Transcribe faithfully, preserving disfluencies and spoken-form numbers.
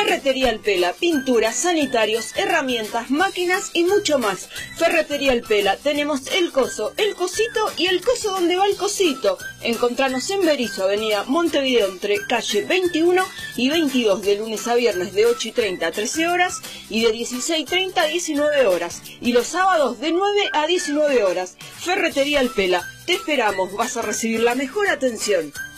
Ferretería El Pela, pinturas, sanitarios, herramientas, máquinas y mucho más. Ferretería El Pela, tenemos el coso, el cosito y el coso donde va el cosito. Encontranos en Berizo, avenida Montevideo, entre calle veintiuno y veintidós, de lunes a viernes de ocho y treinta a trece horas y de dieciséis y treinta a diecinueve horas. Y los sábados de nueve a diecinueve horas. Ferretería El Pela, te esperamos, vas a recibir la mejor atención.